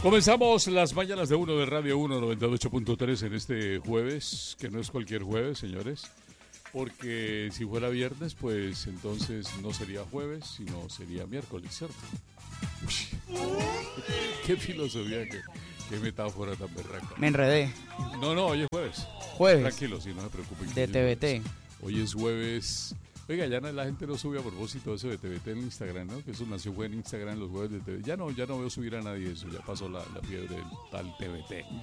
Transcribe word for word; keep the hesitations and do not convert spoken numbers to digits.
Comenzamos las mañanas de uno de Radio uno noventa y ocho punto tres en este jueves, que no es cualquier jueves, señores, porque si fuera viernes, pues entonces no sería jueves, sino sería miércoles, ¿cierto? Qué filosofía, qué, qué metáfora tan berraca. Me enredé. No, no, hoy es jueves. Jueves. Tranquilo, si no se preocupen. De T V T. Hoy es jueves. Oiga, ya no, la gente no sube a propósito eso de T V T en Instagram, ¿no? Que eso nació fue en Instagram los jueves de T V T. Ya no, ya no veo subir a nadie eso, ya pasó la, la fiebre del tal T V T.